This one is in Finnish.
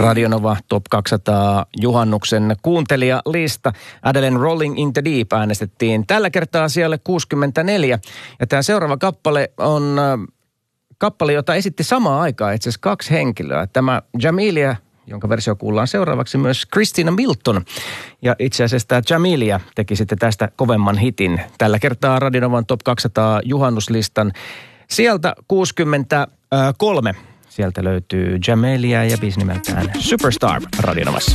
Radionova Top 200 juhannuksen kuuntelijalista. Adelen Rolling in the Deep äänestettiin tällä kertaa sijalle 64. Ja tämä seuraava kappale on kappale, jota esitti samaan aikaan itse asiassa 2 henkilöä. Tämä Jamelia, jonka versio kuullaan seuraavaksi, myös Christina Milton. Ja itse asiassa tämä Jamelia teki sitten tästä kovemman hitin. Tällä kertaa Radionovan Top 200 juhannuslistan sieltä 63. Sieltä löytyy Jamelia ja biisi nimeltään Superstar Radionovassa.